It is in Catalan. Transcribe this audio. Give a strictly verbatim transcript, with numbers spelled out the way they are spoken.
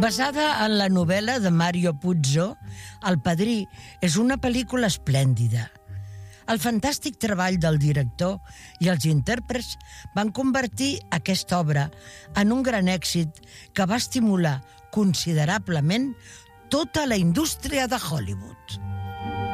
Basada en la novel·la de Mario Puzo, El padrí és una pel·lícula esplèndida. El fantàstic treball del director i els intèrprets van convertir aquesta obra en un gran èxit que va estimular considerablement tota la indústria de Hollywood.